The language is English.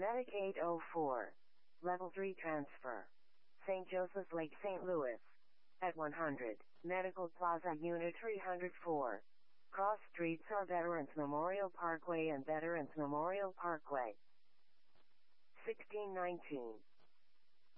Medic 804. Level 3 transfer. St. Joseph's Lake, St. Louis. At 100. Medical Plaza Unit 304. Cross streets are Veterans Memorial Parkway and Veterans Memorial Parkway. 1619.